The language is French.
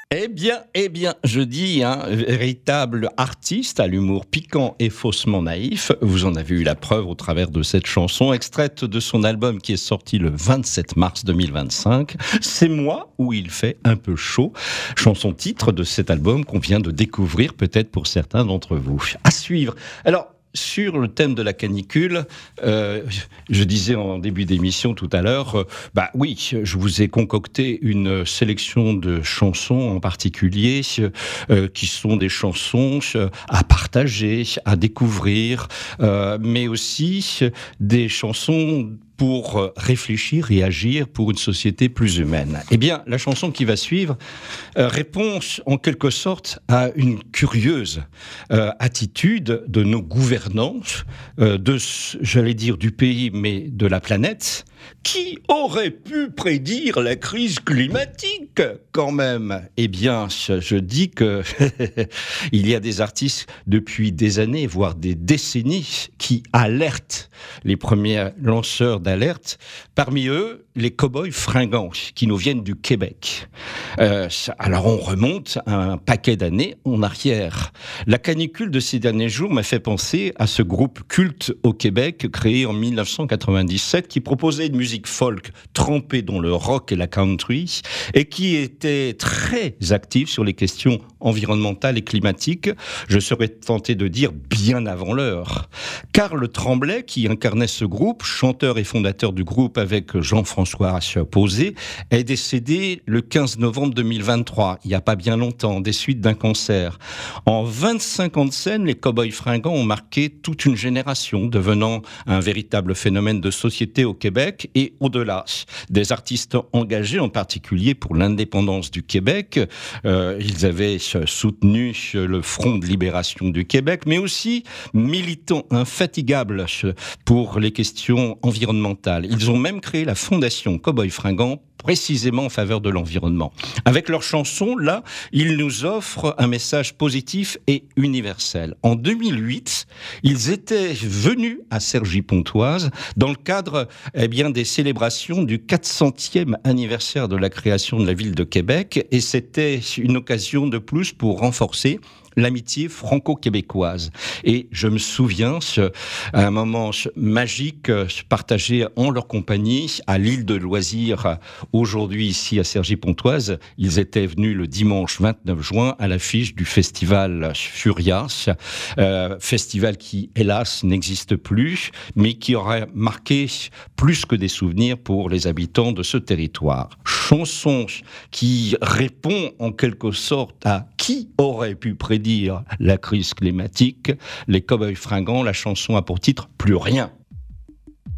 Je dis un véritable artiste à l'humour piquant et faussement naïf. Vous en avez eu la preuve au travers de cette chanson, extraite de son album qui est sorti le 27 mars 2025. C'est moi où il fait un peu chaud. Chanson titre de cet album qu'on vient de découvrir peut-être pour certains d'entre vous. À suivre. Alors, sur le thème de la canicule, je disais en début d'émission tout à l'heure, oui, je vous ai concocté une sélection de chansons en particulier, qui sont des chansons à partager, à découvrir, mais aussi des chansons pour réfléchir et agir pour une société plus humaine. Eh bien, la chanson qui va suivre répond en quelque sorte à une curieuse attitude de nos gouvernants, j'allais dire du pays, mais de la planète. Qui aurait pu prédire la crise climatique, quand même ? Eh bien, je dis que il y a des artistes depuis des années, voire des décennies, qui alertent les premiers lanceurs d'alerte. Parmi eux, les cow-boys fringants, qui nous viennent du Québec. Alors, on remonte un paquet d'années en arrière. La canicule de ces derniers jours m'a fait penser à ce groupe culte au Québec, créé en 1997, qui proposait une musique folk trempée dans le rock et la country et qui était très active sur les questions environnementales et climatiques, je serais tenté de dire bien avant l'heure. Carl Tremblay, qui incarnait ce groupe, chanteur et fondateur du groupe avec Jean-François Posé, est décédé le 15 novembre 2023, il n'y a pas bien longtemps, des suites d'un cancer. En 25 ans de scène, les Cowboys fringants ont marqué toute une génération, devenant un véritable phénomène de société au Québec et au-delà. Des artistes engagés, en particulier pour l'indépendance du Québec. Ils avaient soutenu le Front de libération du Québec, mais aussi militants infatigables pour les questions environnementales. Ils ont même créé la fondation Cowboys fringants précisément en faveur de l'environnement. Avec leurs chansons, là, ils nous offrent un message positif et universel. En 2008, ils étaient venus à Cergy-Pontoise dans le cadre des célébrations du 400e anniversaire de la création de la ville de Québec, et c'était une occasion de plus pour renforcer l'amitié franco-québécoise. Et je me souviens, à un moment magique partagé en leur compagnie à l'île de loisirs, aujourd'hui ici à Cergy-Pontoise. Ils étaient venus le dimanche 29 juin à l'affiche du festival Furia, festival qui, hélas, n'existe plus, mais qui aurait marqué plus que des souvenirs pour les habitants de ce territoire. Chanson qui répond en quelque sorte à qui aurait pu prédire la crise climatique. Les Cowboys fringants, la chanson a pour titre « Plus rien ».